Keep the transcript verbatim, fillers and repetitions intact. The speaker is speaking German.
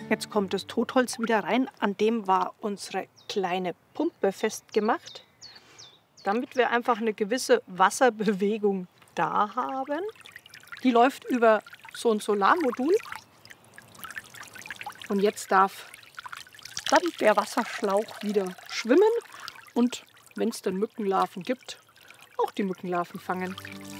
Jetzt kommt das Totholz wieder rein. An dem war unsere kleine Pumpe festgemacht, damit wir einfach eine gewisse Wasserbewegung da haben. Die läuft über so ein Solarmodul. Und jetzt darf dann der Wasserschlauch wieder schwimmen und wenn es dann Mückenlarven gibt, auch die Mückenlarven fangen.